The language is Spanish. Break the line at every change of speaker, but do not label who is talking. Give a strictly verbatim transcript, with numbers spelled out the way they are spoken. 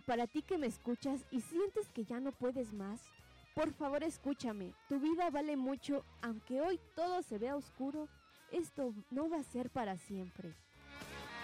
para ti que me escuchas y sientes que ya no puedes más, por favor escúchame, tu vida vale mucho, aunque hoy todo se vea oscuro, esto no va a ser para siempre.